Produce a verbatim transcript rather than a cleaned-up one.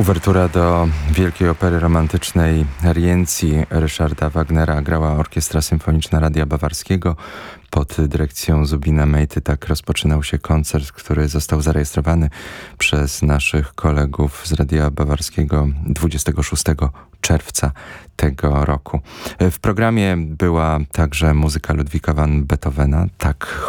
Uwertura do wielkiej opery romantycznej Rienzi Ryszarda Wagnera grała Orkiestra Symfoniczna Radia Bawarskiego pod dyrekcją Zubina Mejty. Tak rozpoczynał się koncert, który został zarejestrowany przez naszych kolegów z Radia Bawarskiego dwudziestego szóstego czerwca tego roku. W programie była także muzyka Ludwika van Beethovena. Tak